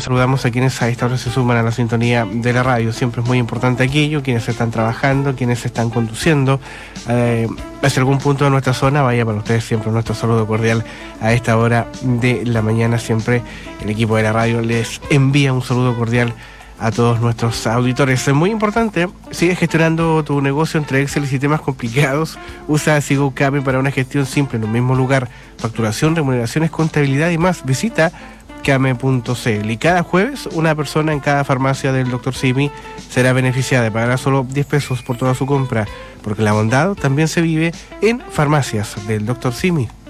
saludamos a quienes a esta hora se suman a la sintonía de la radio. Siempre es muy importante aquello, quienes están trabajando, quienes están conduciendo hacia algún punto de nuestra zona. Vaya para ustedes siempre nuestro saludo cordial a esta hora de la mañana. Siempre el equipo de la radio les envía un saludo cordial a todos nuestros auditores. Es muy importante, sigue gestionando tu negocio entre Excel y sistemas complicados. Usa Sigo Kame para una gestión simple en un mismo lugar. Facturación, remuneraciones, contabilidad y más. Visita kame.cl y cada jueves una persona en cada farmacia del Dr. Simi será beneficiada. Pagará solo 10 pesos por toda su compra, porque la bondad también se vive en farmacias del Dr. Simi.